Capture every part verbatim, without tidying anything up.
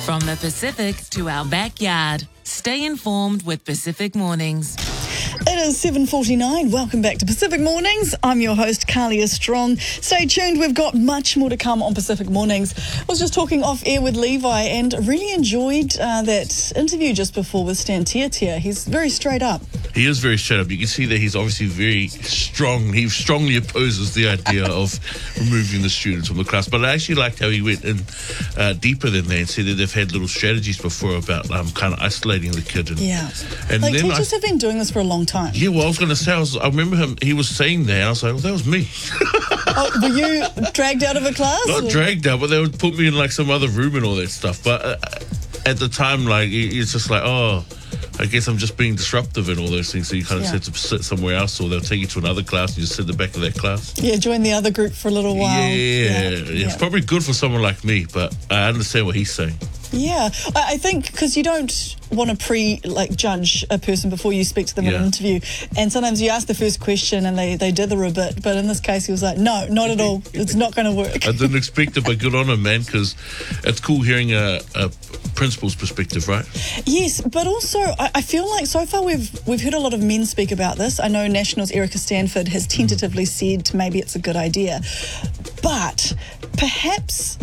From the Pacific to our backyard. Stay informed with Pacific Mornings. It is seven forty-nine. Welcome back to Pacific Mornings. I'm your host, Kalia Strong. Stay tuned. We've got much more to come on Pacific Mornings. I was just talking off air with Levi and really enjoyed uh, that interview just before with Stan Tiatia. He's very straight up. He is very straight up. You can see that he's obviously very strong. He strongly opposes the idea of removing the students from the class. But I actually liked how he went in uh, deeper than that and said that they've had little strategies before about um, kind of isolating the kid. And, yeah. And like then teachers I, have been doing this for a long time. Yeah, well, I was going to say, I, was, I remember him, he was saying that, and I was like, well, that was me. Oh, were you dragged out of a class? Not or? dragged out, but they would put me in like some other room and all that stuff. But uh, at the time, like, it's just like, oh, I guess I'm just being disruptive and all those things. So you kind of yeah. have to sit somewhere else, or they'll take you to another class and you just sit at the back of that class. Yeah, join the other group for a little while. Yeah, yeah. it's yeah. probably good for someone like me, but I understand what he's saying. Yeah, I think because you don't want to pre like judge a person before you speak to them yeah. in an interview, and sometimes you ask the first question and they they dither a bit, but in this case he was like, no, not at all, it's not going to work. I didn't expect it, but good on him, man, because it's cool hearing a, a principal's perspective, right? Yes, but also I, I feel like so far we've we've heard a lot of men speak about this. I know National's Erica Stanford has tentatively said maybe it's a good idea, but perhaps,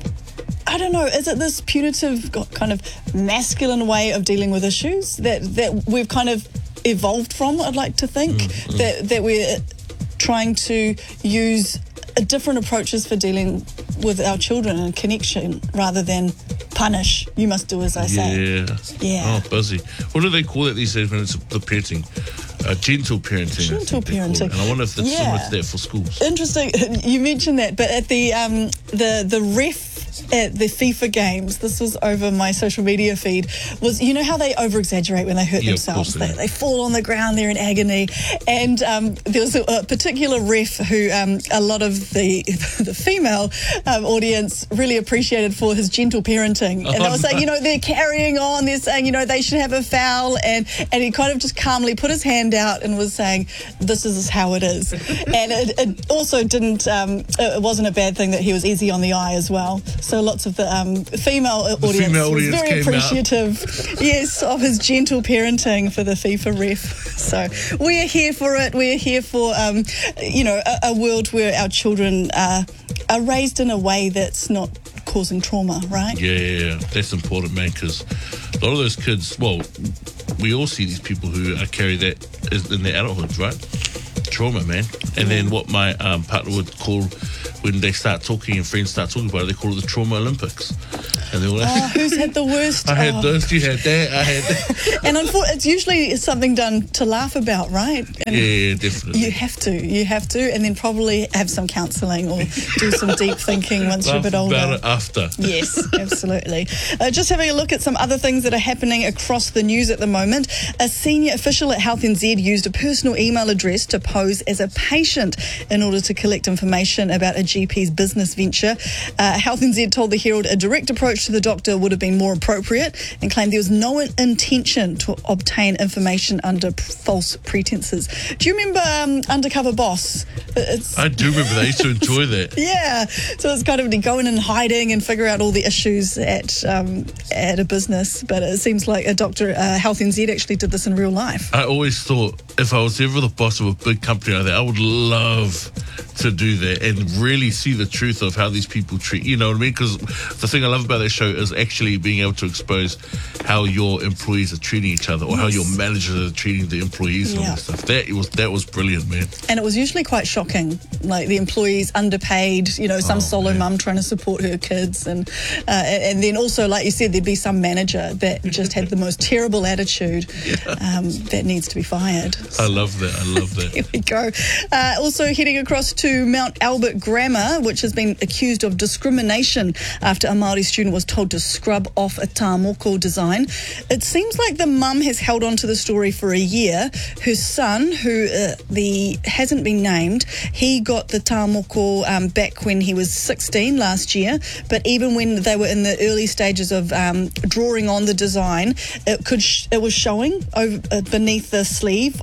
I don't know, is it this punitive kind of masculine way of dealing with issues that, that we've kind of evolved from, I'd like to think, mm, mm. that that we're trying to use different approaches for dealing with our children and connection rather than punish, you must do as I say. Yeah. Yeah. Oh, buzzy. What do they call it these days when it's the parenting? Uh, gentle parenting. Gentle parenting. And I wonder if that's yeah. similar to that for schools. Interesting. You mentioned that, but at the um, the the ref at the FIFA games, this was over my social media feed, was, you know how they over-exaggerate when they hurt yeah, themselves? They, they, they fall on the ground, they're in agony. And um, there was a, a particular ref who um, a lot of the the female um, audience really appreciated for his gentle parenting. And oh, they were saying, no. you know, they're carrying on, they're saying, you know, they should have a foul. And, and he kind of just calmly put his hand out and was saying, this is how it is. And it, it also didn't, um, it wasn't a bad thing that he was easy on the eye as well. So lots of the um, female the audience female was audience very appreciative, yes, of his gentle parenting for the FIFA ref. So we're here for it. We're here for, um, you know, a, a world where our children uh, are raised in a way that's not causing trauma, right? Yeah, yeah, yeah. That's important, man, because a lot of those kids, well, we all see these people who uh, carry that in their adulthood, right? Trauma, man. And yeah. then what my um, partner would call, when they start talking and friends start talking about it, they call it the Trauma Olympics. And they're all like, oh, who's had the worst? I had oh. this, you had that, I had that. And unfortunately, it's usually something done to laugh about, right? And yeah, definitely. You have to, you have to, and then probably have some counselling or do some deep thinking once laugh you're a bit older. about it after. Yes, absolutely. Uh, just having a look at some other things that are happening across the news at the moment. A senior official at Health N Z used a personal email address to pose as a patient in order to collect information about a G P's business venture. Uh, Health N Z told the Herald a direct approach to the doctor would have been more appropriate and claimed there was no intention to obtain information under p- false pretenses. Do you remember um, Undercover Boss? It's, I do remember that. I used to enjoy that. Yeah. So it's kind of going in hiding and figure out all the issues at um, at a business. But it seems like a doctor, uh, Health N Z actually did this in real life. I always thought if I was ever the boss of a big company like that, I would love to do that and really see the truth of how these people treat, you know what I mean? Because the thing I love about that show is actually being able to expose how your employees are treating each other or yes. how your managers are treating the employees and yeah. all that stuff. That was that was brilliant, man. And it was usually quite shocking, like the employees underpaid, you know, some oh, solo man. mum trying to support her kids, and uh, and then also, like you said, there'd be some manager that just had the most terrible attitude yeah. um, that needs to be fired. I love that. I love that. Here we go. Uh, also heading across to Mount Albert Grammar, which has been accused of discrimination after a Māori student was told to scrub off a tā moko design. It seems like the mum has held on to the story for a year. Her son, who uh, the hasn't been named, he got the tā moko um, back when he was sixteen last year, but even when they were in the early stages of um, drawing on the design, it could sh- it was showing over, uh, beneath the sleeve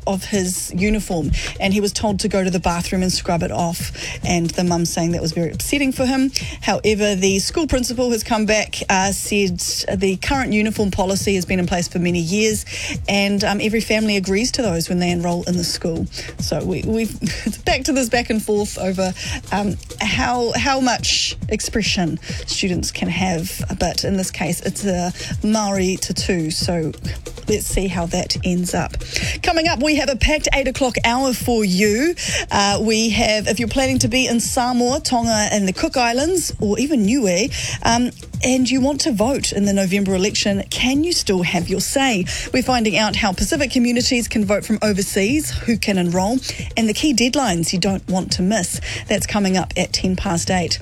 of his uniform, and he was told to go to the bathroom and scrub it off, and the mum saying that was very upsetting for him. However, the school principal has come back, uh, said the current uniform policy has been in place for many years, and um, every family agrees to those when they enrol in the school. So we, we've it's back to this back and forth over um, how how much expression students can have, but in this case it's a Maori tattoo, so let's see how that ends up. Coming up, we have a packed eight o'clock hour for you. Uh, we have, if you're planning to be in Samoa, Tonga and the Cook Islands, or even Niue, um, and you want to vote in the November election, can you still have your say? We're finding out how Pacific communities can vote from overseas, who can enrol, and the key deadlines you don't want to miss. That's coming up at ten past eight.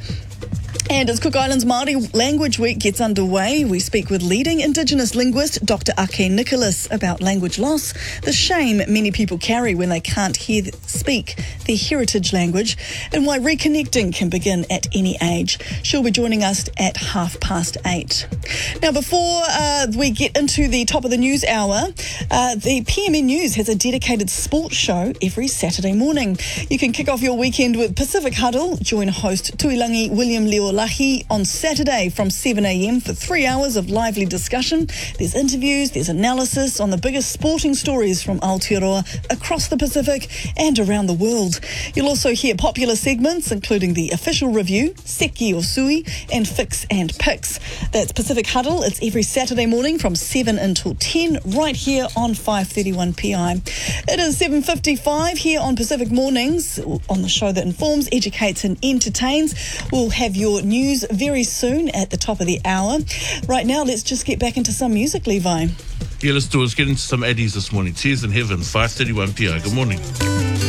And as Cook Islands Māori Language Week gets underway, we speak with leading Indigenous linguist Doctor Ake Nicholas about language loss, the shame many people carry when they can't hear speak their heritage language, and why reconnecting can begin at any age. She'll be joining us at half past eight. Now, before uh, we get into the top of the news hour, uh, the P M N News has a dedicated sports show every Saturday morning. You can kick off your weekend with Pacific Huddle. Join host Tuilangi William Leolahi on Saturday from seven a.m. for three hours of lively discussion. There's interviews, there's analysis on the biggest sporting stories from Aotearoa across the Pacific and around the world. You'll also hear popular segments including the official review, Seki or Sui, and Fix and Picks. That's Pacific Huddle. It's every Saturday morning from seven until ten, right here on five thirty-one P I. It is seven fifty-five here on Pacific Mornings, on the show that informs, educates and entertains. We'll have your news very soon at the top of the hour. Right now, let's just get back into some music, Levi. Yeah, let's do it. Let's get into some Addies this morning. Tears in Heaven, five thirty-one P I. Good morning.